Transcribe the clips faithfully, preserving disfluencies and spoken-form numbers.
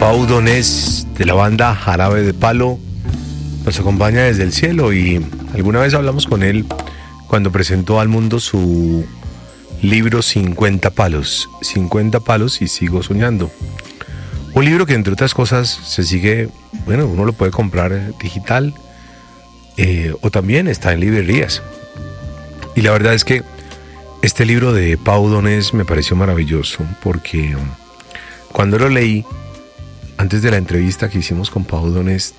Pau Donés, de la banda Jarabe de Palo, nos acompaña desde el cielo y alguna vez hablamos con él cuando presentó al mundo su libro cincuenta palos, cincuenta palos y sigo soñando. Un libro que, entre otras cosas, se sigue, bueno, uno lo puede comprar digital eh, o también está en librerías. Y la verdad es que este libro de Pau Donés me pareció maravilloso porque cuando lo leí, antes de la entrevista que hicimos con Pau Donés,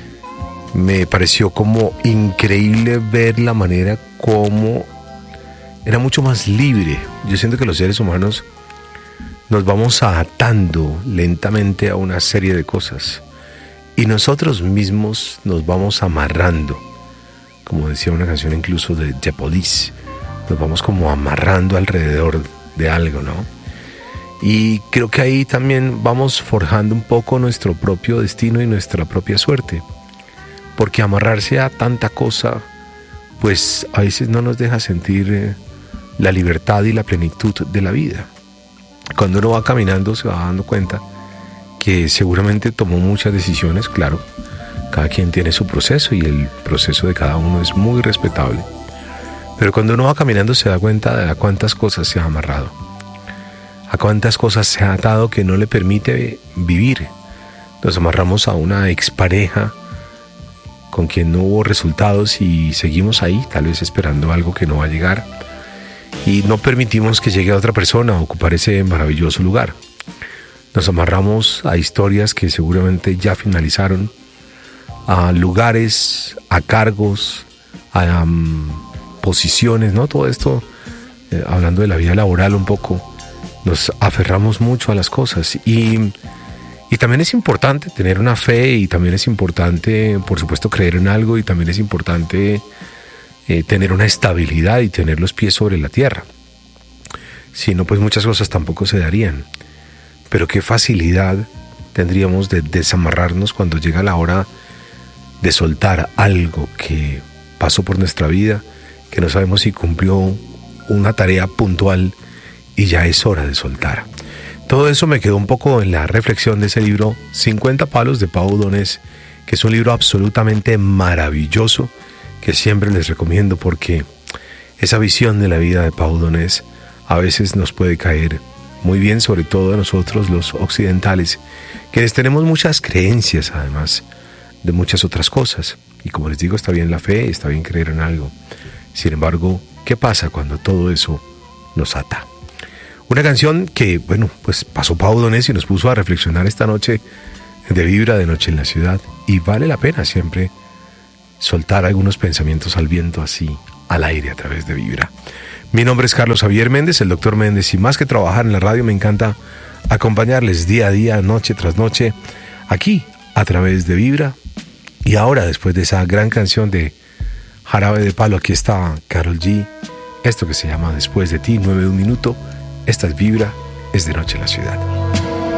me pareció como increíble ver la manera como era mucho más libre. Yo siento que los seres humanos nos vamos atando lentamente a una serie de cosas y nosotros mismos nos vamos amarrando, como decía una canción incluso de The Police, nos vamos como amarrando alrededor de algo, ¿no? Y creo que ahí también vamos forjando un poco nuestro propio destino y nuestra propia suerte, porque amarrarse a tanta cosa pues a veces no nos deja sentir eh, la libertad y la plenitud de la vida. Cuando uno va caminando se va dando cuenta que seguramente tomó muchas decisiones, claro, cada quien tiene su proceso y el proceso de cada uno es muy respetable, pero cuando uno va caminando se da cuenta de a cuántas cosas se ha amarrado, a cuántas cosas se ha atado que no le permite vivir. Nos amarramos a una expareja con quien no hubo resultados y seguimos ahí, tal vez esperando algo que no va a llegar, y no permitimos que llegue a otra persona a ocupar ese maravilloso lugar. Nos amarramos a historias que seguramente ya finalizaron, a lugares, a cargos, a um, posiciones, ¿no? Todo esto, eh, hablando de la vida laboral un poco, nos aferramos mucho a las cosas y, y también es importante tener una fe y también es importante, por supuesto, creer en algo y también es importante eh, tener una estabilidad y tener los pies sobre la tierra. Si no, pues muchas cosas tampoco se darían. Pero qué facilidad tendríamos de desamarrarnos cuando llega la hora de soltar algo que pasó por nuestra vida, que no sabemos si cumplió una tarea puntual y ya es hora de soltar. Todo eso me quedó un poco en la reflexión de ese libro cincuenta palos de Pau Donés, que es un libro absolutamente maravilloso que siempre les recomiendo porque esa visión de la vida de Pau Donés a veces nos puede caer muy bien, sobre todo a nosotros los occidentales, quienes tenemos muchas creencias además de muchas otras cosas. Y como les digo, está bien la fe, está bien creer en algo. Sin embargo, ¿qué pasa cuando todo eso nos ata? Una canción que, bueno, pues pasó Pau Donés y nos puso a reflexionar esta noche de Vibra, de Noche en la Ciudad. Y vale la pena siempre soltar algunos pensamientos al viento así, al aire, a través de Vibra. Mi nombre es Carlos Javier Méndez, el doctor Méndez, y más que trabajar en la radio me encanta acompañarles día a día, noche tras noche, aquí a través de Vibra. Y ahora, después de esa gran canción de Jarabe de Palo, aquí está Karol G, esto que se llama Después de ti, nueve de un minuto. Esta es Vibra, es de Noche en la Ciudad.